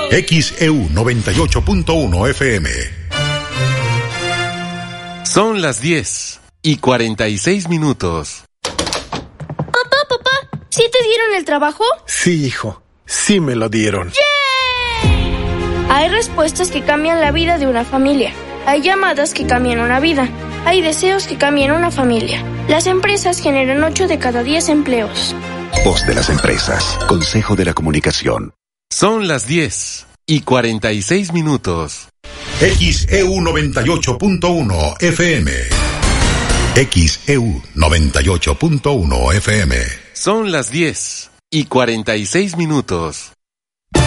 XEU 98.1 FM. Son las 10:46. Papá, ¿sí te dieron el trabajo? Sí, hijo, sí me lo dieron. ¡Yay! Hay respuestas que cambian la vida de una familia. Hay llamadas que cambian una vida. Hay deseos que cambian una familia. Las empresas generan 8 de cada 10 empleos. Voz de las empresas. Consejo de la Comunicación. Son las 10:46. XEU 98.1 FM. XEU 98.1 FM. Son las 10:46.